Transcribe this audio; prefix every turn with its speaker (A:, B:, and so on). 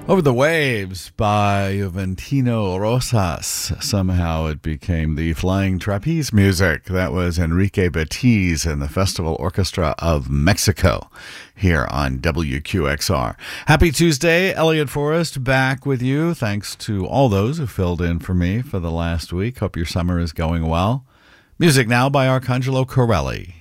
A: Over the Waves by Juventino Rosas. Somehow it became the Flying Trapeze music. That was Enrique Batiz and the Festival Orchestra of Mexico here on WQXR. Happy Tuesday. Elliot Forrest back with you. Thanks to all those who filled in for me for the last week. Hope your summer is going well. Music now by Arcangelo Corelli.